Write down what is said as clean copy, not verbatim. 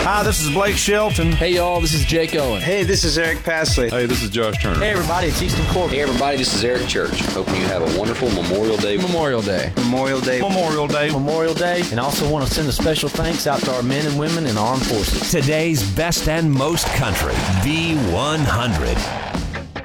Hi, this is Blake Shelton. Hey, y'all, this is Jake Owen. Hey, this is Eric Pasley. Hey, this is Josh Turner. Hey, everybody, it's Easton Corbin. Hey, everybody, this is Eric Church. Hoping you have a wonderful Memorial Day. Memorial Day. Memorial Day. Memorial Day. Memorial Day. And I also want to send a special thanks out to our men and women in the armed forces. Today's best and most country, V100.